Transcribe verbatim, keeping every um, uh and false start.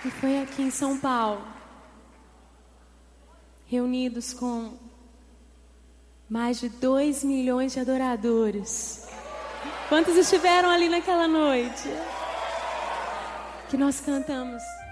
E foi aqui em São Paulo, reunidos com mais de dois milhões de adoradores. Quantos estiveram ali naquela noite? Que nós cantamos.